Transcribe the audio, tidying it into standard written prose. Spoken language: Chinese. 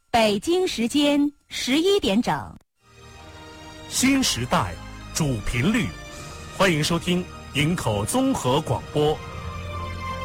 北京时间11点整。 新时代主频率，欢迎收听营口综合广播